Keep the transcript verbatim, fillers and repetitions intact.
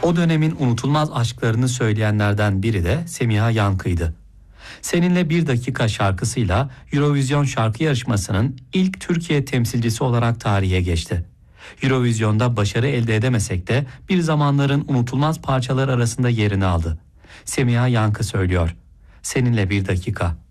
O dönemin unutulmaz aşklarını söyleyenlerden biri de Semiha Yankı'ydı. Seninle Bir Dakika şarkısıyla Eurovision şarkı yarışmasının ilk Türkiye temsilcisi olarak tarihe geçti. Eurovision'da başarı elde edemesek de bir zamanların unutulmaz parçalar arasında yerini aldı. Semiha Yankı söylüyor. Seninle Bir Dakika.